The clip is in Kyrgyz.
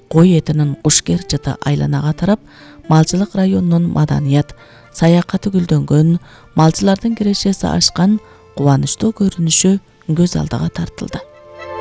кой этинин кушкер жыты айланага тарап, малчылык районунун маданият, саякаты гүлдөнгөн, малчылардын кирешеси ашкан, кубанычтуу көрүнүшү көз алдыга тартылды.